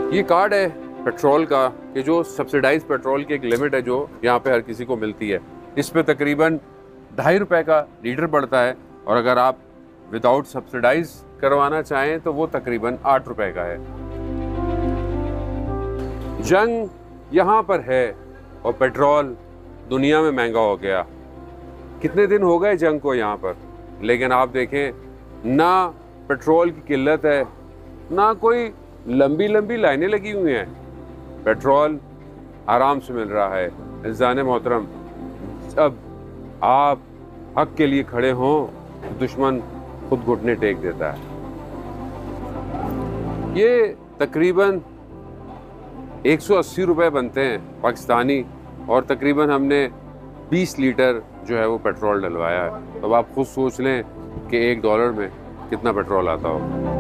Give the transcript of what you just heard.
ये कार्ड है पेट्रोल का कि जो सब्सिडाइज पेट्रोल की एक लिमिट है जो यहाँ पे हर किसी को मिलती है। इस पे तकरीबन 2.5 रुपए का लीटर पड़ता है और अगर आप विदाउट सब्सिडाइज करवाना चाहें तो वो तकरीबन 8 रुपए का है। जंग यहाँ पर है और पेट्रोल दुनिया में महंगा हो गया। कितने दिन हो गए जंग को यहाँ पर, लेकिन आप देखें ना पेट्रोल की किल्लत है ना कोई लंबी लंबी लाइनें लगी हुई हैं। पेट्रोल आराम से मिल रहा है। इज़ान मोहतरम, अब आप हक के लिए खड़े हों तो दुश्मन खुद घुटने टेक देता है। ये तकरीबन 180 रुपए बनते हैं पाकिस्तानी और तकरीबन हमने 20 लीटर जो है वो पेट्रोल डलवाया है। तो अब आप खुद सोच लें कि $1 में कितना पेट्रोल आता हो।